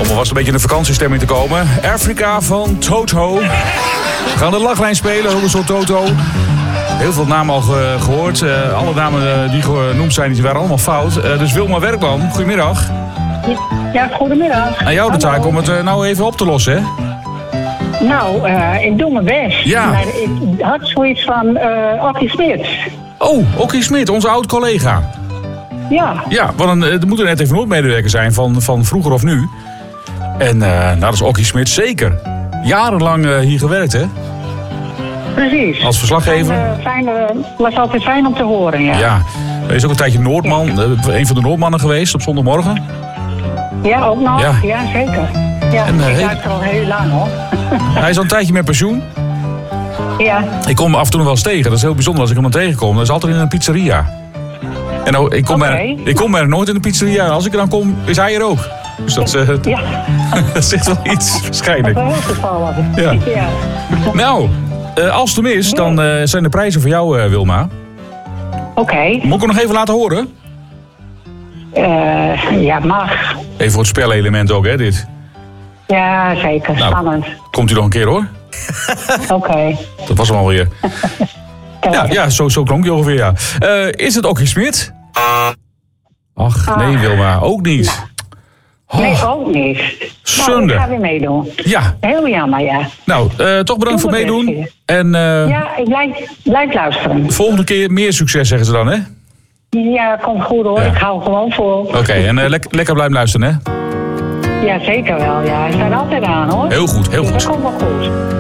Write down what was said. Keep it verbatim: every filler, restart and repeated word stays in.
Om alvast een beetje in de vakantiestemming te komen. Afrika van Toto. We gaan de lachlijn spelen, Hogeschool Toto. Heel veel namen al ge- gehoord. Uh, alle namen uh, die genoemd zijn, die waren allemaal fout. Uh, dus Wilma Werkman, goedemiddag. Ja, goedemiddag. Aan jou de taak om het uh, nou even op te lossen, hè? Nou, uh, ik doe mijn best. Ja. Maar ik had zoiets van uh, Okkie Smits. Oh, Okkie Smit, onze oud-collega. Ja. Ja, want een, er moet er net even nooit medewerker zijn van, van vroeger of nu. En uh, nou, dat is Okkie Smit zeker. Jarenlang uh, hier gewerkt, hè? Precies. Als verslaggever. Fijn, uh, fijn, uh, was altijd fijn om te horen, ja. Ja, hij is ook een tijdje Noordman, uh, een van de Noordmannen geweest op zondagmorgen. Ja, ook nog. Ja. Ja, zeker. Ja, En, uh, ik heel- luister al heel lang, hoor. Hij is al een tijdje met pensioen. Ja. Ik kom hem af en toe nog wel eens tegen. Dat is heel bijzonder als ik hem dan tegenkom. Dat is altijd in een pizzeria. En nou, ik, kom Oké. er, ik kom er nooit in de pizzeria. En als ik er dan kom, is hij er ook. Dus dat, uh, Ja, dat zegt wel iets, waarschijnlijk. dat is heel toevallig. Ja. Ja. Nou, uh, als het hem is, dan uh, zijn de prijzen voor jou, uh, Wilma. Oké. Moet ik hem nog even laten horen? Uh, ja, mag. Even voor het spelelement ook, hè, dit. Ja, zeker. Nou. Spannend. Komt u nog een keer, hoor. Oké. Dat was hem alweer. Ja, ja zo, zo klonk je ongeveer, ja. Uh, is het Okkie Smit? Ach, nee, Wilma, ook niet. Oh, Nee, ook niet. Nou, zonde. ik ga weer meedoen. Ja, Heel jammer, ja. nou, uh, toch bedankt voor Doe mijn meedoen. best, En uh, Ja, ik blijf, blijf luisteren. volgende keer meer succes, zeggen ze dan, hè? Ja, komt goed hoor. Ja. Ik hou gewoon vol. Oké, en uh, lek- lekker blijven luisteren, hè? Ja, zeker wel. Ja, hij staat altijd aan hoor. Heel goed, heel Dus goed. dat komt wel goed.